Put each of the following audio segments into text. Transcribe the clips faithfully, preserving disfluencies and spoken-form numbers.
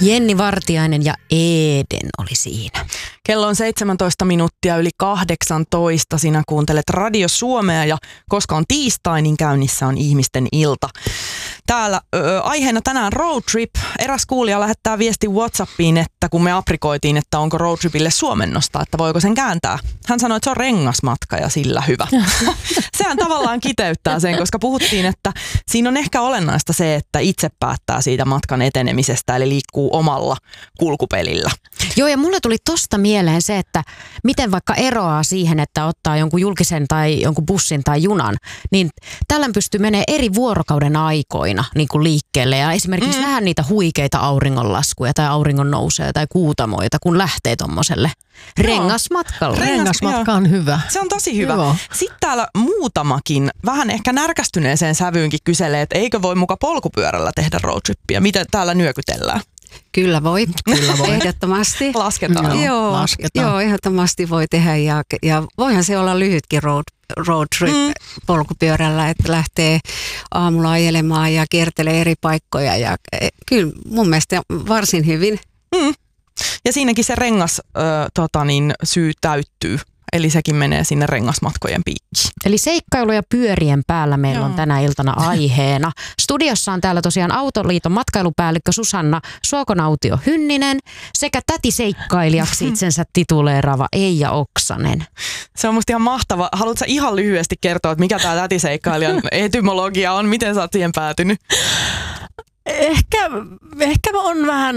Jenni Vartiainen ja Eden oli siinä. Kello on seitsemäntoista minuuttia yli kahdeksantoista. Sinä kuuntelet Radio Suomea ja koska on tiistai, niin käynnissä on ihmisten ilta. Täällä ö, aiheena tänään road trip. Eräs kuulija lähettää viesti WhatsAppiin, että kun me aprikoitiin, että onko road tripille suomennosta, että voiko sen kääntää. Hän sanoi, että se on rengasmatka ja sillä hyvä. Sehän tavallaan kiteyttää sen, koska puhuttiin, että siinä on ehkä olennaista se, että itse päättää siitä matkan etenemisestä, eli liikkuu omalla kulkupelillä. Joo, ja mulle tuli tosta mieleen se, että miten vaikka eroaa siihen, että ottaa jonkun julkisen tai jonkun bussin tai junan, niin tällöin pystyy menemään eri vuorokauden aikoina niin kuin liikkeelle ja esimerkiksi mm. nähdä niitä huikeita auringonlaskuja tai auringonnousuja tai kuutamoita, kun lähtee tommoselle rengasmatkalle. Rengas, Rengasmatka on hyvä. Se on tosi hyvä. Joo. Sitten täällä muutamakin vähän ehkä närkästyneeseen sävyynkin kyselee, että eikö voi muka polkupyörällä tehdä roadtrippiä. Miten täällä nyökytellään? Kyllä voi. Kyllä voi. Ehdottomasti. Lasketaan. Joo, Joo, lasketaan. joo, ehdottomasti voi tehdä ja, ja voihan se olla lyhytkin road, road trip mm. polkupyörällä, että lähtee aamulla ajelemaan ja kiertelee eri paikkoja ja kyllä mun mielestä varsin hyvin. Mm. Ja siinäkin se rengas ö, tota niin, syy täyttyy. Eli sekin menee sinne rengasmatkojen piikkiin. Eli seikkailuja pyörien päällä meillä Joo. on tänä iltana aiheena. Studiossa on täällä tosiaan Autoliiton matkailupäällikkö Susanna Suokonautio-Hynninen sekä tätiseikkailijaksi itsensä tituleeraava Eija Oksanen. Se on musta ihan mahtava. Haluatko ihan lyhyesti kertoa, että mikä tämä tätiseikkailijan etymologia on? Miten sä oot siihen päätynyt? Ehkä, ehkä on vähän...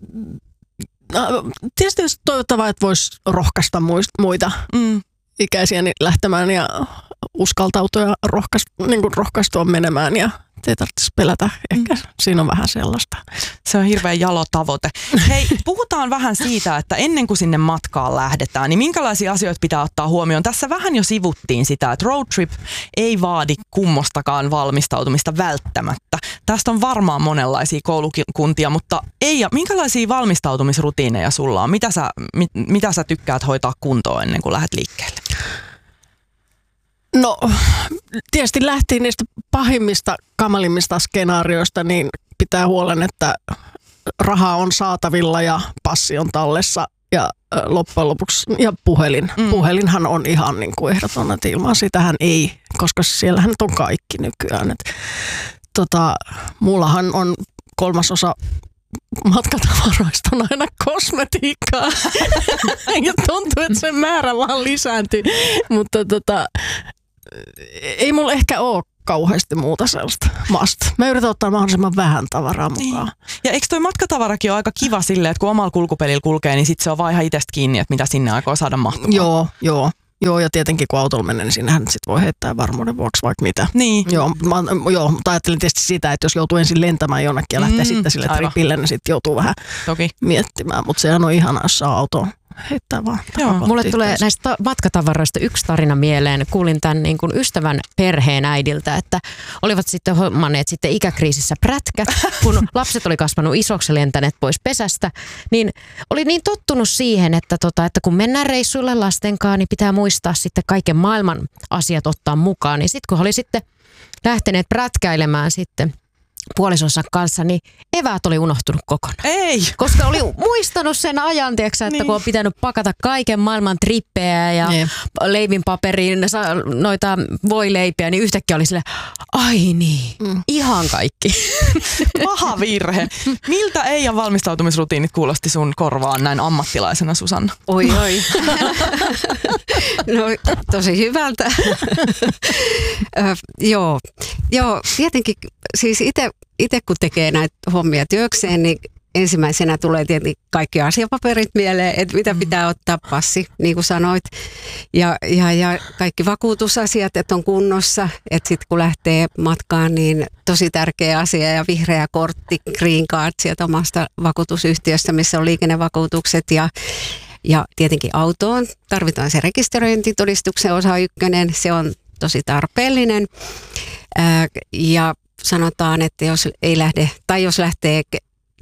Tietysti olisi toivottavaa, että voisi rohkaista muita mm. ikäisiäni lähtemään ja uskaltautua ja rohkaistua, niin kuin rohkaistua menemään ja ei tarvitsisi pelätä. Ehkä mm. siinä on vähän sellaista. Se on hirveän jalo tavoite. Hei, puhutaan vähän siitä, että ennen kuin sinne matkaan lähdetään, niin minkälaisia asioita pitää ottaa huomioon? Tässä vähän jo sivuttiin sitä, että road trip ei vaadi kummostakaan valmistautumista välttämättä. Tästä on varmaan monenlaisia koulukuntia, mutta Eija, minkälaisia valmistautumisrutiineja sulla on? Mitä sä, mit, mitä sä tykkäät hoitaa kuntoon ennen kuin lähdet liikkeelle? No, tietysti lähtiin niistä pahimmista, kamalimmista skenaarioista, niin pitää huolen, että raha on saatavilla ja passi on tallessa ja loppujen lopuksi, ja puhelin. Mm. Puhelinhan on ihan niin kuin ehdoton, että ilman sitähän ei, koska siellähän on kaikki nykyään. Et, tota, mullahan on kolmasosa matkatavaroista on aina kosmetiikkaa ja tuntuu, että sen määrä vaan lisääntyy, mutta tota, ei mulla ehkä ole kauheasti muuta sellaista must. Mä yritän ottaa mahdollisimman vähän tavaraa mukaan. Niin. Ja eikö toi matkatavarakin ole aika kiva silleen, että kun omalla kulkupelillä kulkee, niin sit se on vaan ihan itsestä kiinni, että mitä sinne aikoo saada mahtumaan. Joo, joo. Joo, ja tietenkin kun autolla menee, niin siinähän sit voi heittää varmuuden vuoksi vaikka mitä. Niin. Joo, mä, joo, mutta ajattelin tietysti sitä, että jos joutuu ensin lentämään jonnekin ja lähtee mm, sitten sille aivan. tripille, niin sitten joutuu vähän Toki. miettimään. Mutta sehän on ihanaa, jos saa autoon heittää vaan. Joo, mulle tulee näistä matkatavaroista yksi tarina mieleen. Kuulin tämän niin kuin ystävän perheen äidiltä, että olivat sitten hommanneet sitten ikäkriisissä prätkät, kun lapset oli kasvanut isoksi ja lentäneet pois pesästä, niin oli niin tottunut siihen, että, tota, että kun mennään reissuille lastenkaan, niin pitää muistaa sitten kaiken maailman asiat ottaa mukaan. Niin sitten kun oli sitten lähteneet prätkäilemään sitten puolisonsa kanssa, niin eväät oli unohtunut kokonaan. Ei! Koska oli muistanut sen ajan, tiiäksä, että niin. kun on pitänyt pakata kaiken maailman trippejä ja niin. leivinpaperiin noita voileipiä, niin yhtäkkiä oli silleen, ai niin, mm. ihan kaikki. Paha virhe. Miltä Eijan valmistautumisrutiinit kuulosti sun korvaan näin ammattilaisena, Susanna? Oi, oi. No, tosi hyvältä. Ö, joo, joo, tietenkin siis itse Itse kun tekee näitä hommia työkseen, niin ensimmäisenä tulee tietenkin kaikki asiapaperit mieleen, että mitä pitää ottaa, passi, niin kuin sanoit. Ja, ja, ja kaikki vakuutusasiat, että on kunnossa. Että sitten kun lähtee matkaan, niin tosi tärkeä asia ja vihreä kortti, green card sieltä omasta vakuutusyhtiöstä, missä on liikennevakuutukset ja Ja tietenkin autoon tarvitaan se rekisteröintitodistuksen osa ykkönen, se on tosi tarpeellinen. Ää, ja sanotaan, että jos ei lähde, tai jos lähtee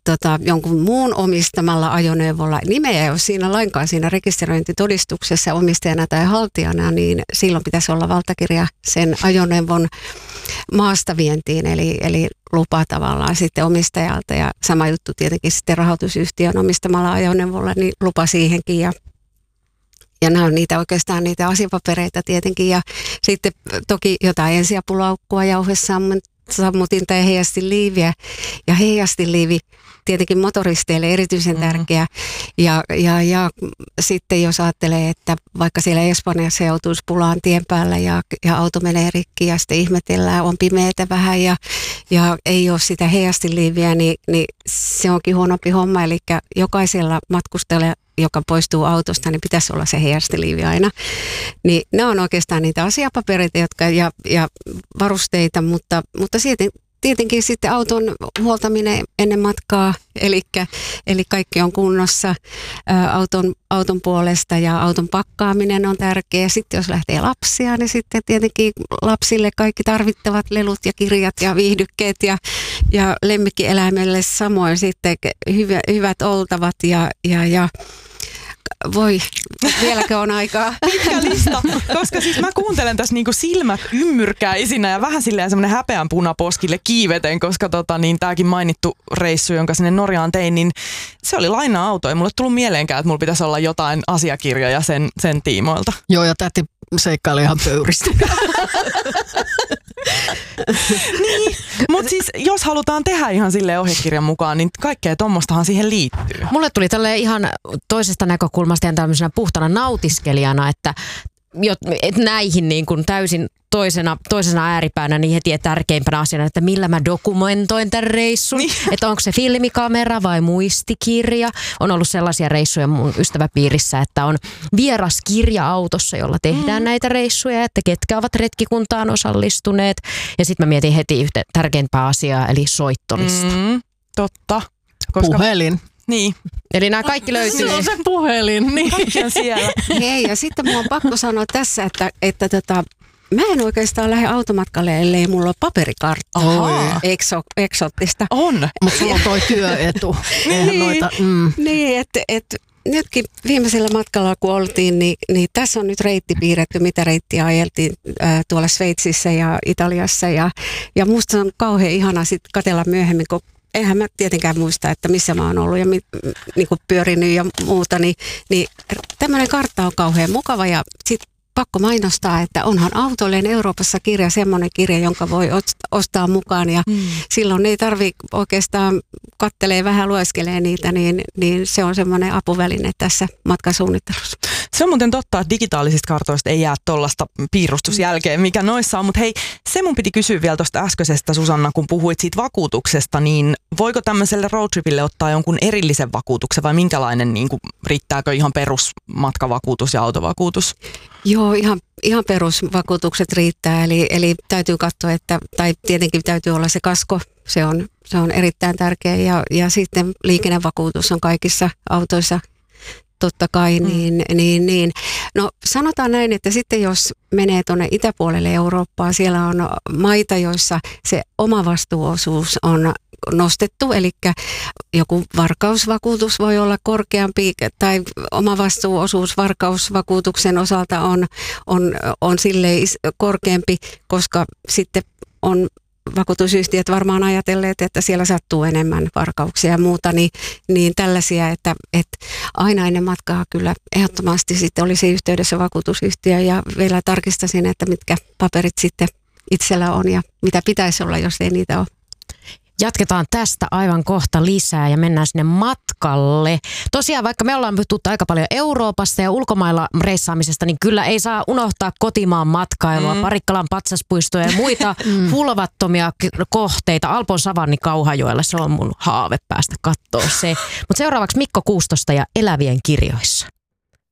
tota, jonkun muun omistamalla ajoneuvolla, nimeä ei ole siinä lainkaan siinä rekisteröintitodistuksessa omistajana tai haltijana, niin silloin pitäisi olla valtakirja sen ajoneuvon maastavientiin, eli, eli lupa tavallaan sitten omistajalta. Ja sama juttu tietenkin sitten rahoitusyhtiön omistamalla ajoneuvolla, niin lupa siihenkin. Ja, ja nämä on niitä oikeastaan niitä asiapapereita tietenkin. Ja sitten toki jotain ensiapulaukkua, jauhesammutinta ja heijastiliiviä. Ja heijastiliivi tietenkin motoristeille erityisen tärkeä. Ja, ja, ja sitten jos ajattelee, että vaikka siellä Espanjassa joutuisi pulaan tien päällä ja, ja auto menee rikki ja sitten ihmetellään, on pimeätä vähän ja, ja ei ole sitä heijastiliiviä, niin, niin se onkin huonompi homma. Eli jokaisella matkustajalla, joka poistuu autosta, niin pitäisi olla se heijastiliivi aina. Niin nämä on oikeastaan niitä asiapapereita jotka, ja, ja varusteita, mutta, mutta siitä tietenkin sitten auton huoltaminen ennen matkaa, eli, eli kaikki on kunnossa ä, auton, auton puolesta ja auton pakkaaminen on tärkeä. Sitten jos lähtee lapsia, niin sitten tietenkin lapsille kaikki tarvittavat lelut ja kirjat ja viihdykkeet ja, ja lemmikkieläimelle samoin sitten hyvä, hyvät oltavat ja, ja, ja voi, vieläkö on aikaa? Pitkä lista, koska siis mä kuuntelen tässä niinku silmät ymmyrkäisinä ja vähän silleen semmoinen häpeän punaposkille kiiveten, koska tota, niin tääkin mainittu reissu, jonka sinne Norjaan tein, niin se oli laina-auto. Ei mulle tullut mieleenkään, että mulla pitäisi olla jotain asiakirjoja sen, sen tiimoilta. Joo, ja täti seikkaili ihan pöyristä. Niin, mutta siis jos halutaan tehdä ihan silleen ohjekirjan mukaan, niin kaikkea tommostahan siihen liittyy. Mulle tuli tälleen ihan toisesta näkökulmasta ja tämmöisenä puhtana nautiskelijana, että et näihin niin kuin täysin toisena, toisena ääripäänä niin heti tärkeimpänä asiana, että millä mä dokumentoin tämän reissun. Niin. Että onko se filmikamera vai muistikirja. On ollut sellaisia reissuja mun ystäväpiirissä, että on vieras kirja autossa, jolla tehdään mm. näitä reissuja, että ketkä ovat retkikuntaan osallistuneet. Ja sitten mä mietin heti yhtä tärkeimpää asiaa, eli soittolista. Mm, totta. Koska... Puhelin. Niin. Eli nämä kaikki löytyy. Se on se puhelin. Niin. Kaikki on siellä. Hei, ja sitten mulla on pakko sanoa tässä, että, että tota, mä en oikeastaan lähde automatkalle, ellei mulla ole paperikarttaa. Ekso, eksoottista. On. Mutta sulla on toi työetu. niin, noita, mm. niin että et, nytkin viimeisellä matkalla kun oltiin, niin, niin tässä on nyt reitti piirretty, mitä reittiä ajeltiin ää, tuolla Sveitsissä ja Italiassa. Ja, ja musta on kauhean ihana sitten katsella myöhemmin, kun eihän mä tietenkään muista, että missä mä oon ollut ja mi, niin kuin pyörinyt ja muuta, niin, niin tämmöinen kartta on kauhean mukava ja sitten pakko mainostaa, että onhan autoilleen Euroopassa kirja, semmoinen kirja, jonka voi ostaa mukaan ja mm. silloin ei tarvi oikeastaan kattelee vähän lueskelee niitä, niin, niin se on semmoinen apuväline tässä matkasuunnittelussa. Se on muuten totta, että digitaalisista kartoista ei jää tuollaista piirustusjälkeen, mikä noissa on, mutta hei, se mun piti kysyä vielä tuosta äskeisestä, Susanna, kun puhuit siitä vakuutuksesta, niin voiko tämmöiselle roadtripille ottaa jonkun erillisen vakuutuksen vai minkälainen, niin kuin, riittääkö ihan perusmatkavakuutus ja autovakuutus? Joo, ihan, ihan perusvakuutukset riittää, eli, eli täytyy katsoa, että, tai tietenkin täytyy olla se kasko, se on, se on erittäin tärkeä, ja, ja sitten liikennevakuutus on kaikissa autoissa totta kai, niin, mm. niin, niin. No sanotaan näin, että sitten jos menee tuonne itäpuolelle Eurooppaa, siellä on maita, joissa se omavastuuosuus on nostettu, eli joku varkausvakuutus voi olla korkeampi tai omavastuuosuus varkausvakuutuksen osalta on, on, on silleen korkeampi, koska sitten on vakuutusyhtiöt varmaan ajatelleet, että siellä sattuu enemmän varkauksia ja muuta, niin, niin tällaisia, että, että aina ennen matkaa kyllä ehdottomasti sitten olisi yhteydessä vakuutusyhtiö ja vielä tarkistasin, että mitkä paperit sitten itsellä on ja mitä pitäisi olla, jos ei niitä ole. Jatketaan tästä aivan kohta lisää ja mennään sinne matkalle. Tosiaan vaikka me ollaan puhuttu aika paljon Euroopasta ja ulkomailla reissaamisesta, niin kyllä ei saa unohtaa kotimaan matkailua, mm. Parikkalan patsaspuistoja ja muita mm. hulvattomia kohteita. Alpon savanni Kauhajoella, se on mun haave päästä kattoo se. Mutta seuraavaksi Mikko Kuustosta ja Elävien kirjoissa.